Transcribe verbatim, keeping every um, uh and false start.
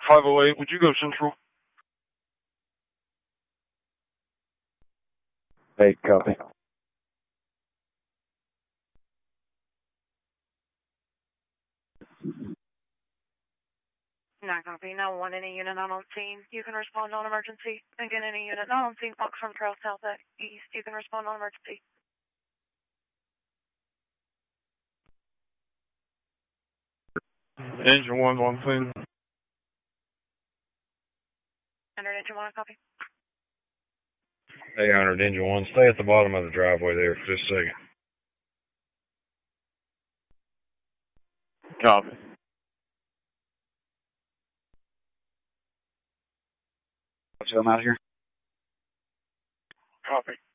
five oh eight, would you go central? Hey, copy. Not copy. Now one any unit not on scene. You can respond on emergency. Again, any unit not on scene. Fox from Trail South at East. You can respond on emergency. Engine one, one thing. Enter engine one, copy. eight hundred, engine one. Stay at the bottom of the driveway there for just a second. Copy. I'm out here. Copy.